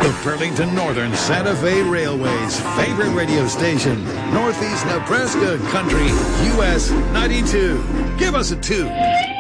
The Burlington Northern Santa Fe Railway's favorite radio station, Northeast Nebraska Country, US 92. Give us a 2.